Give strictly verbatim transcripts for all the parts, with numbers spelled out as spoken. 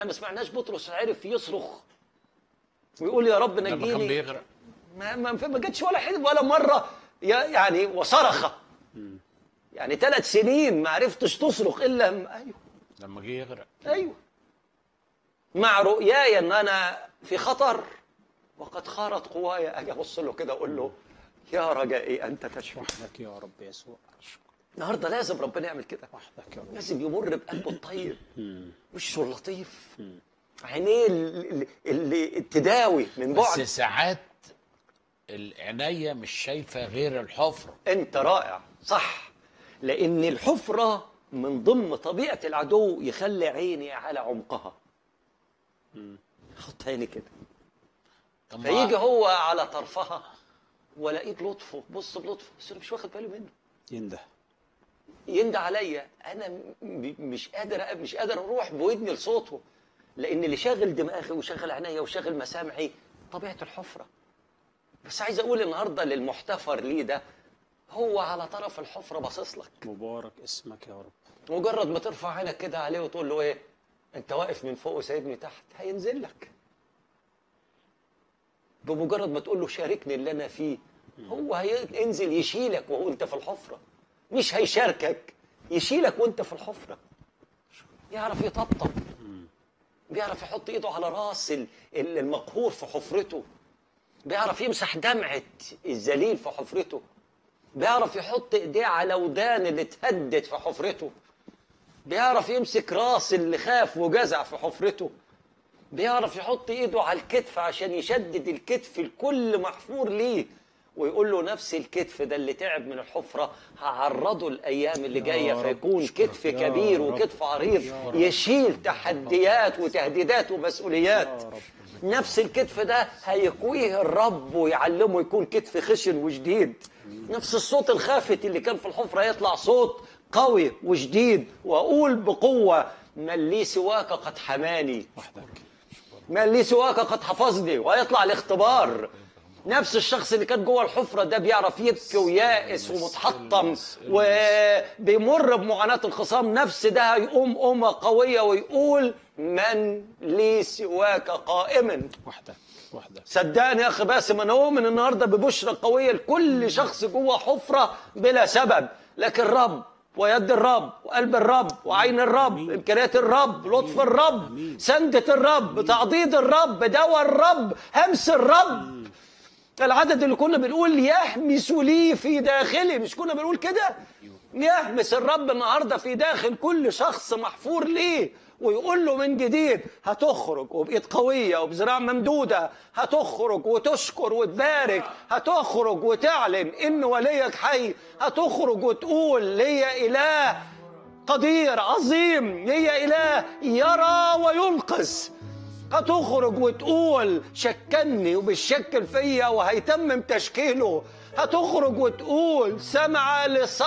ما سمعناش بطرس عرف يصرخ ويقول يا رب نجيني لما كان بيغرق. ما ما ما جاتش ولا حد ولا مره يعني وصرخ. يعني ثلاث سنين ما عرفتش تصرخ الا ايوه لما جه يغرق. ايوه مع رؤياي ان انا في خطر وقد خارت قواي، اجي ابص له كده اقول له يا رجائي انت تشفى. وحدك يا رب يسوع. النهارده لازم ربنا يعمل كده، وحدك يا رب. لازم يمر بقلبه الطيب، وشه اللطيف، عينيه اللي, اللي تداوي من بس بعد. ساعات العناية مش شايفة غير الحفرة. انت رائع صح، لان الحفرة من ضمن طبيعة العدو يخلي عيني على عمقها. حط عيني كده طب ما- فيجي هو على طرفها والاقيه بلطفه، بص بلطفه بس انا مش واخد بالي منه، ينده. يندى عليا، انا م- مش قادر مش قادر اروح بودني لصوته، لان اللي شاغل دماغي وشاغل عينيا وشاغل مسامعي طبيعه الحفره. بس عايز اقول النهارده للمحتفر ليه ده، هو على طرف الحفره باصص لك، مبارك اسمك يا رب. مجرد ما ترفع عينك كده عليه وتقول له ايه انت واقف من فوق وسايبني تحت، هينزل لك. بمجرد ما تقول له شاركني اللي انا فيه، هو هينزل يشيلك وهو انت في الحفره، مش هيشاركك، يشيلك وانت في الحفره. يعرف يطبطب، بيعرف يحط ايده على راس ال- ال- المقهور في حفرته، بيعرف يمسح دمعه الذليل في حفرته، بيعرف يحط ايديه على ودان اللي اتهدت في حفرته، بيعرف يمسك راس اللي خاف وجزع في حفرته، بيعرف يحط ايده على الكتف عشان يشدد الكتف الكل محفور ليه، ويقول له نفس الكتف ده اللي تعب من الحفرة هعرضه الأيام اللي جاية رب فيكون اشكرك. كتف يا كبير رب. وكتف عريض يا رب. يشيل تحديات وتهديدات ومسؤوليات. يا رب. نفس الكتف ده هيقويه الرب ويعلمه يكون كتف خشن وجديد. نفس الصوت الخافت اللي كان في الحفرة يطلع صوت قوي وجديد، وأقول بقوة من لي سواك قد حماني، وحدك. من لي سواك قد حفظني، وهيطلع الاختبار. نفس الشخص اللي كان جوه الحفرة ده بيعرف يبكي ويائس ومتحطم وبيمر بمعاناة الخصام، نفس ده هيقوم قومة قوية ويقول من لي سواك قائما. وحدك. وحدك. صدقني يا أخي باسم، أنا أؤمن النهاردة ببشرة قوية لكل شخص جوه حفرة بلا سبب، لكن رب ويد الرب وقلب الرب وعين الرب، إمكانيات الرب، لطف الرب، سندة الرب، تعضيد الرب، دواء الرب، همس الرب. العدد اللي كنا بنقول يهمس لي في داخلي، مش كنا بنقول كده؟ يهمس الرب النهارده في داخل كل شخص محفور ليه، ويقول له من جديد هتخرج وبإيد قوية وبذراع ممدودة، هتخرج وتشكر وتبارك، هتخرج وتعلن إن وليك حي، هتخرج وتقول ليا إله قدير عظيم، ليا إله يرى وينقذ. هتخرج وتقول شكلني وبيشكل فيا وهيتمم تشكيله. هتخرج وتقول سمع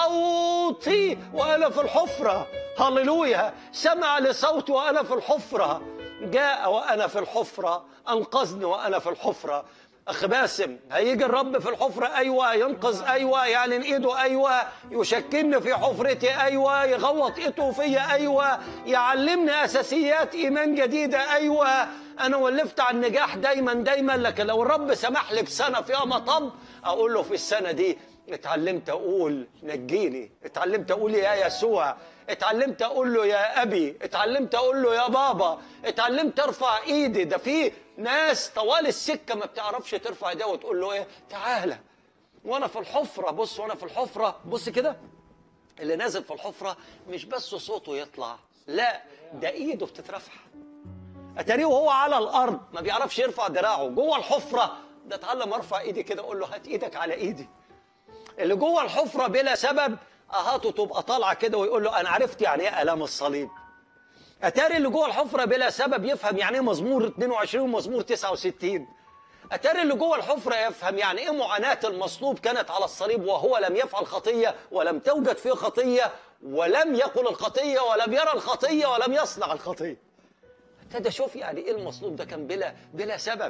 لصوتي وأنا في الحفرة، هللويا، سمع لصوتي وأنا في الحفرة، جاء وأنا في الحفرة، أنقذني وأنا في الحفرة. أخ باسم، هيجي الرب في الحفرة، أيوة، ينقذ، أيوة، يعلن إيده، أيوة، يشكلني في حفرتي، أيوة، يغوط إيده فيا، أيوة، يعلمني أساسيات إيمان جديدة، أيوة. أنا ولفت على النجاح دايما دايما، لكن لو الرب سمح لي بسنة فيها مطب، أقول له في السنة دي اتعلمت أقول نجيني، اتعلمت أقول يا يسوع، اتعلمت أقول له يا أبي، اتعلمت أقول له يا بابا، اتعلمت أرفع إيدي. ده في ناس طوال السكة ما بتعرفش ترفع إيديها وتقول له إيه تعالى وأنا في الحفرة. بص وأنا في الحفرة، بص كده، اللي نازل في الحفرة مش بس صوته يطلع، لا، ده إيده بتترفع. أتاريه وهو على الأرض ما بيعرفش يرفع دراعه، جوه الحفرة ده اتعلم أرفع إيدي كده، أقول له هات إيدك على إيدي. اللي جوه الحفرة بلا سبب أهاته تبقى طالعة كده ويقول له أنا عرفت يعني إيه آلام الصليب. أتاري اللي جوه الحفرة بلا سبب يفهم يعني إيه مزمور اثنين وعشرين ومزمور تسعة وستين. أتاري اللي جوه الحفرة يفهم يعني إيه معاناة المصلوب كانت على الصليب وهو لم يفعل خطية ولم توجد فيه خطية ولم يقل الخطية ولم يرى الخطية ولم يصنع الخطية. ابتدى أشوف يعني إيه المصلوب ده كان بلا بلا سبب.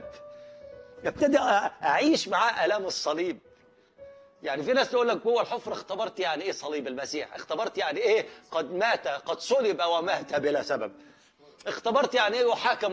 ابتدى أعيش معاه آلام الصليب. يعني في ناس تقول لك جوه الحفرة اختبرت يعني ايه صليب المسيح، اختبرت يعني ايه قد مات، قد صلب ومات بلا سبب. اختبرت يعني ايه يحاكم